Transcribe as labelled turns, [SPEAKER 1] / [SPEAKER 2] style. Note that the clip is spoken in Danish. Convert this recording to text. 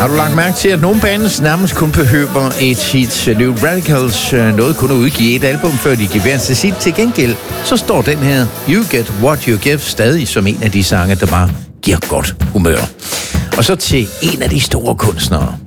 [SPEAKER 1] Har du lagt mærke til, at nogle bands nærmest kun behøver et hit? New Radicals nåede kun at udgive et album, før de giver til sit. Til gengæld, så står den her You Get What You Give stadig som en af de sange, der bare giver godt humør. Og så til en af de store kunstnere.